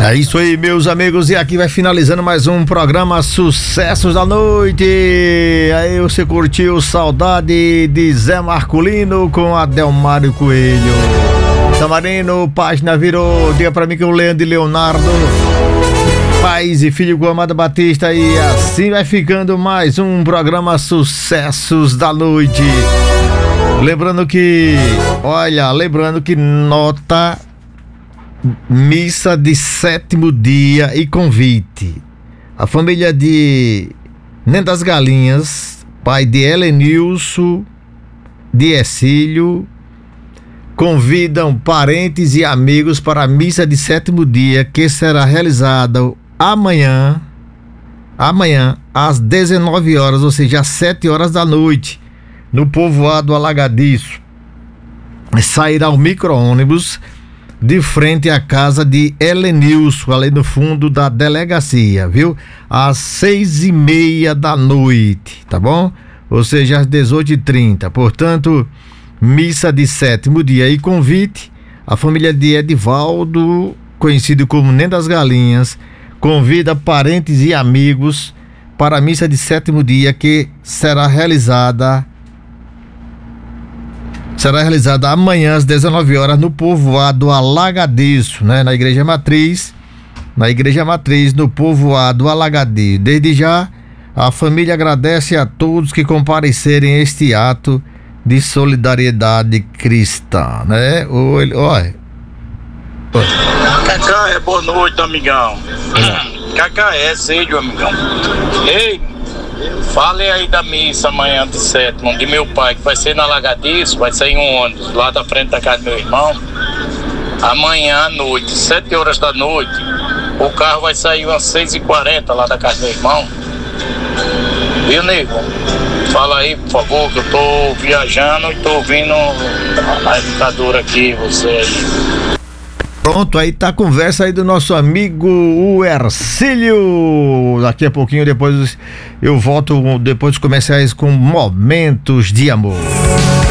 É isso aí, meus amigos, e aqui vai finalizando mais um programa Sucessos da Noite. Aí você curtiu Saudade de Zé Marculino com Adelmário Coelho. Samarino, página virou, diga pra mim que o Leandro e Leonardo, pais e filho com Amada Batista, e assim vai ficando mais um programa Sucessos da Noite. Lembrando que nota missa de 7º dia e convite. A família de Nem das Galinhas, pai de Helenilson de Ercílio, convidam parentes e amigos para a missa de 7º dia, que será realizada amanhã às 19 horas, ou seja, às 7 horas da noite, no povoado Alagadiço. Sairá o micro-ônibus de frente à casa de Helenilson, ali no fundo da delegacia, viu? Às 6:30 da noite, tá bom? Ou seja, às 18h30. Portanto, missa de 7º dia e convite. A família de Edivaldo, conhecido como Nem das Galinhas, convida parentes e amigos para a missa de 7º dia, que será realizada amanhã às 19 horas no povoado Alagadiço, né? Na igreja matriz, no povoado Alagadiço. Desde já, a família agradece a todos que comparecerem a este ato de solidariedade cristã, né? Cacá, boa noite, amigão. Cacá, Cídio, amigão. Ei, fale aí da missa amanhã de 7º, de meu pai, que vai ser na Alagadiço, vai sair um ônibus lá da frente da casa do meu irmão. Amanhã à noite, 7 horas da noite, o carro vai sair às 6h40 lá da casa do meu irmão. Viu, nego? Fala aí, por favor, que eu tô viajando e tô ouvindo a educadora aqui, você aí. Pronto, aí tá a conversa aí do nosso amigo o Ercílio. Daqui a pouquinho, depois eu volto depois dos comerciais com Momentos de Amor.